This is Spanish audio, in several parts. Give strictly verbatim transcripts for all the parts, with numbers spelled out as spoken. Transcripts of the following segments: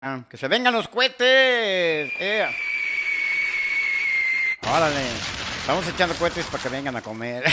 Ah, que se vengan los cohetes. Eh. Órale. Estamos echando cohetes para que vengan a comer.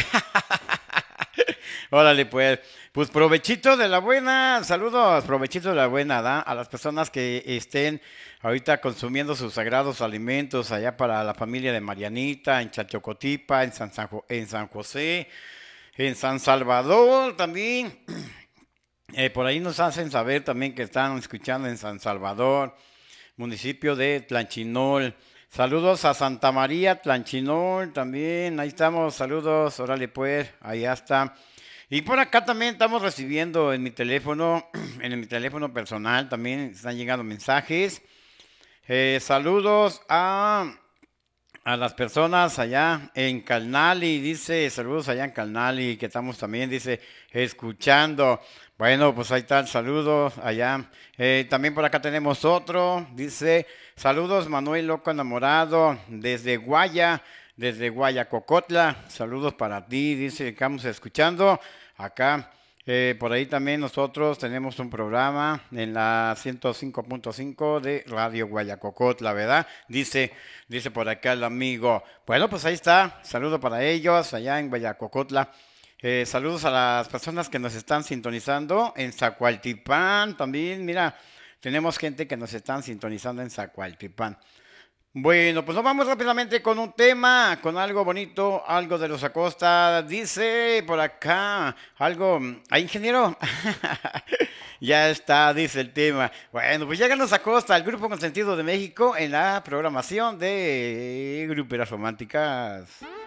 Órale, pues. Pues provechito de la buena. Saludos, provechito de la buena, ¿da? A las personas que estén ahorita consumiendo sus sagrados alimentos allá para la familia de Marianita, en Chachocotipa, en San, San Jo- en San José, en San Salvador también. Eh, por ahí nos hacen saber también que están escuchando en San Salvador, municipio de Tlanchinol. Saludos a Santa María, Tlanchinol también. Ahí estamos, saludos, órale pues, allá está. Y por acá también estamos recibiendo en mi teléfono, en mi teléfono personal también están llegando mensajes. Eh, saludos a a las personas allá en Calnali, dice, saludos allá en Calnali, que estamos también, dice, escuchando. Bueno, pues ahí está el saludo allá. Eh, también por acá tenemos otro, dice, saludos Manuel Loco Enamorado, desde Guaya, desde Guayacocotla, saludos para ti, dice, que estamos escuchando acá. Eh, por ahí también nosotros tenemos un programa en la ciento cinco punto cinco de Radio Guayacocotla, ¿verdad? Dice, dice por acá el amigo. Bueno, pues ahí está. Saludo para ellos allá en Guayacocotla. Eh, saludos a las personas que nos están sintonizando en Zacualtipán también. Mira, tenemos gente que nos están sintonizando en Zacualtipán. Bueno, pues nos vamos rápidamente con un tema, con algo bonito, algo de los Acosta. Dice por acá, algo, ¿ah, ingeniero? Ya está, dice el tema. Bueno, pues llegan los Acosta, el grupo consentido de México en la programación de Gruperas Románticas.